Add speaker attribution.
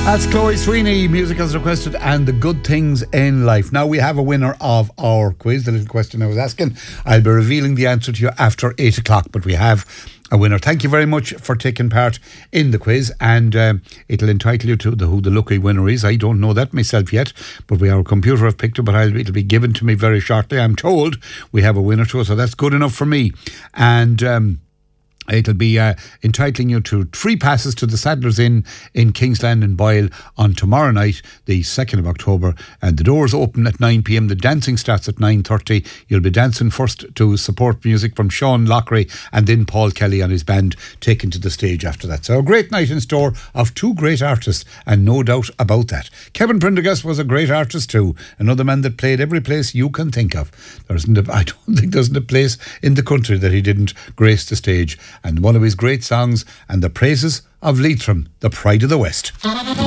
Speaker 1: That's Chloe Sweeney, music as requested, and the good things in life. Now we have a winner of our quiz, the little question I was asking. I'll be revealing the answer to you after 8 o'clock, but we have a winner. Thank you very much for taking part in the quiz, and it'll entitle you to who the lucky winner is. I don't know that myself yet, but our computer have picked up, but it'll be given to me very shortly. I'm told we have a winner to us, so that's good enough for me. And it'll be entitling you to 3 passes to the Sadler's Inn in Kingsland and Boyle on tomorrow night, the 2nd of October. And the doors open at 9 p.m. The dancing starts at 9:30. You'll be dancing first to support music from Sean Lockery, and then Paul Kelly and his band taken to the stage after that. So a great night in store of 2 great artists, and no doubt about that. Kevin Prendergast was a great artist too. Another man that played every place you can think of. I don't think there's a place in the country that he didn't grace the stage. And one of his great songs, and the praises of Leitrim, the pride of the West.